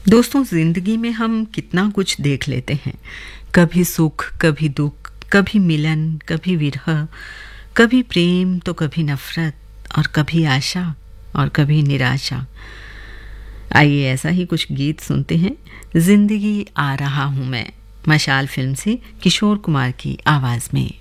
दोस्तों, जिंदगी में हम कितना कुछ देख लेते हैं। कभी सुख, कभी दुख, कभी मिलन, कभी विरह, कभी प्रेम तो कभी नफरत, और कभी आशा और कभी निराशा। आइए ऐसा ही कुछ गीत सुनते हैं। जिंदगी आ रहा हूं मैं, मशाल फिल्म से किशोर कुमार की आवाज में।